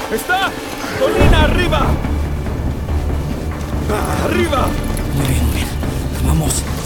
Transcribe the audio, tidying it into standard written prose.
¡Está! ¡Colina arriba! ¡Arriba! Muy bien, muy bien. Vamos.